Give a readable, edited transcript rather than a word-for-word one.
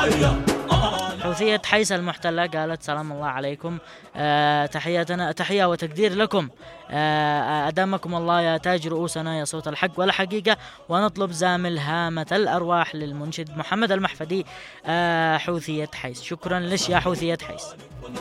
حوثية حيس المحتلة قالت سلام الله عليكم، تحية وتقدير لكم، أدامكم الله يا تاج رؤوسنا يا صوت الحق والحقيقة، ونطلب زامل هامة الأرواح للمنشد محمد المحفدي. حوثية حيس، شكرا لش يا حوثية حيس.